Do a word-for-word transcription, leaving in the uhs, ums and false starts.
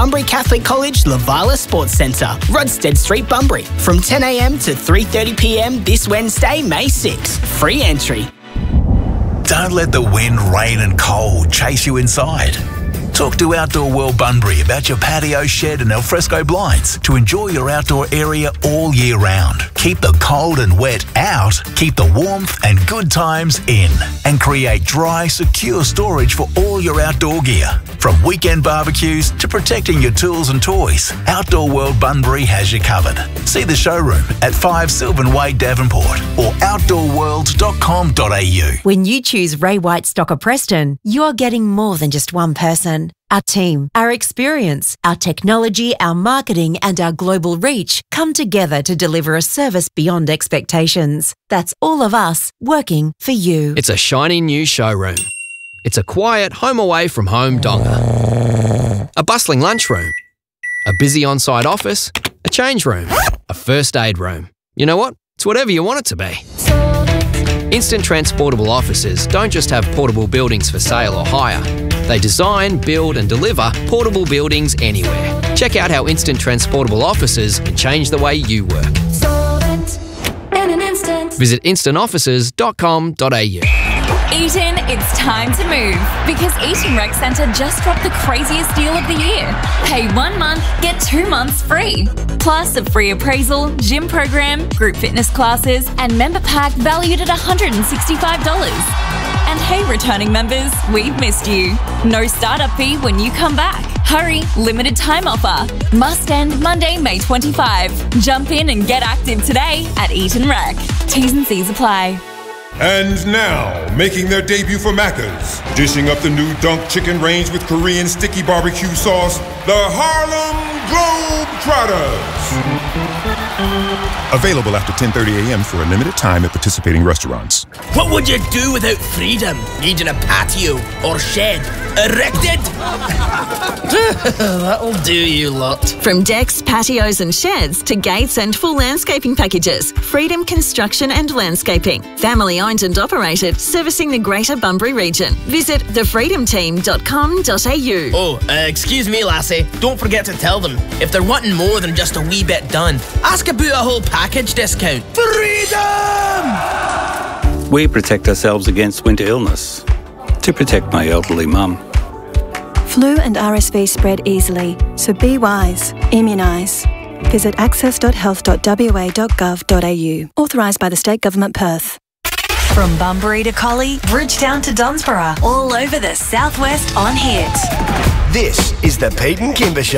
Bunbury Catholic College Lavala Sports Centre, Rodstead Street, Bunbury, from ten a m to three thirty p m this Wednesday, May sixth. Free entry. Don't let the wind, rain and cold chase you inside. Talk to Outdoor World Bunbury about your patio, shed and alfresco blinds to enjoy your outdoor area all year round. Keep the cold and wet out, keep the warmth and good times in, and create dry, secure storage for all your outdoor gear. From weekend barbecues to protecting your tools and toys, Outdoor World Bunbury has you covered. See the showroom at five Sylvan Way, Devonport, or outdoor world dot com dot a u. When you choose Ray White Stocker Preston, you're getting more than just one person. Our team, our experience, our technology, our marketing and our global reach come together to deliver a service beyond expectations. That's all of us working for you. It's a shiny new showroom. It's a quiet home away from home donga. A bustling lunchroom. A busy on-site office. A change room. A first aid room. You know what? It's whatever you want it to be. Instant Transportable Offices don't just have portable buildings for sale or hire. They design, build and deliver portable buildings anywhere. Check out how Instant Transportable Offices can change the way you work. In an instant. Visit instant offices dot com dot a u. Eaton, it's time to move because Eaton Rec Centre just dropped the craziest deal of the year. Pay one month, get two months free. Plus a free appraisal, gym program, group fitness classes and member pack valued at one hundred sixty-five dollars. And hey, returning members, we've missed you. No startup fee when you come back. Hurry, limited time offer. Must end Monday, May twenty-fifth. Jump in and get active today at Eaton Rec. T's and C's apply. And now, making their debut for Macca's, dishing up the new Dunk Chicken range with Korean sticky barbecue sauce, the Harlem Globetrotters. Available after ten thirty a m for a limited time at participating restaurants. What would you do without freedom? Needing a patio or shed erected? That'll do, you lot. From decks, patios and sheds to gates and full landscaping packages, Freedom Construction and Landscaping. Family owned and operated, servicing the Greater Bunbury region. Visit the freedom team dot com dot a u. Oh, uh, excuse me, lassie. Don't forget to tell them, if they're wanting more than just a wee bit done, ask about a whole package discount. Freedom! We protect ourselves against winter illness to protect my elderly mum. Flu and R S V spread easily, so be wise. Immunise. Visit access dot health dot w a dot gov dot a u. Authorised by the State Government, Perth. From Bunbury to Collie, Bridgetown to Dunsborough, all over the southwest on Hit. This is the Pete and Kimber Show.